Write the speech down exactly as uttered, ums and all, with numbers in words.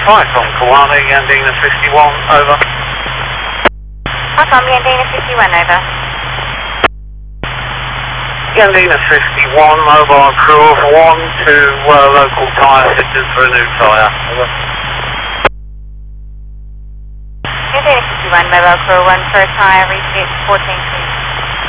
five from Kiwani, Yandina fifty-one, over. Hi from Yandina fifty-one, over. Yandina fifty-one, mobile crew of one to uh, local tyre fitters for a new tyre, over. Yandina fifty-one, mobile crew one for a tyre, reach fourteen